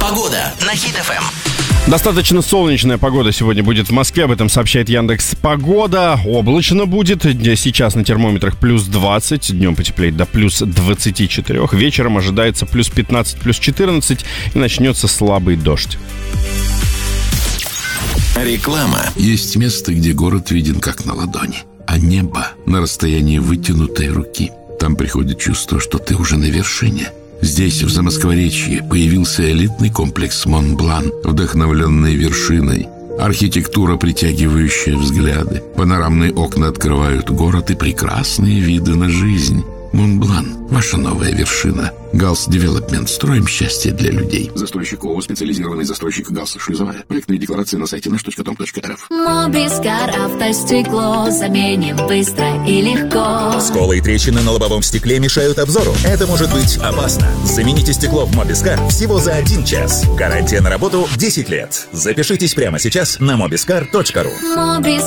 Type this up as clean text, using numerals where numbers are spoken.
Погода на Хит FM. Достаточно солнечная погода сегодня будет в Москве, об этом сообщает Яндекс.Погода. Облачно будет, сейчас на термометрах плюс 20, днем потеплеет до плюс 24, вечером ожидается плюс 15, плюс 14 и начнется слабый дождь. Реклама. Есть место, где город виден как на ладони, а небо на расстоянии вытянутой руки. Там приходит чувство, что ты уже на вершине. Здесь, в Замоскворечье, появился элитный комплекс «Монблан», вдохновленный вершиной. Архитектура, притягивающая взгляды. Панорамные окна открывают город и прекрасные виды на жизнь. «Монблан» – ваша новая вершина. «Галс Девелопмент». Строим счастье для людей. Застройщик ООО «Специализированный застройщик Галс Шлюзовая». Проектные декларации на сайте nash.com.rf. Мобискар автостекло заменим быстро и легко. Сколы и трещины на лобовом стекле мешают обзору. Это может быть опасно. Замените стекло в Мобискар всего за 1 час. Гарантия на работу 10 лет. Запишитесь прямо сейчас на mobiscar.ru.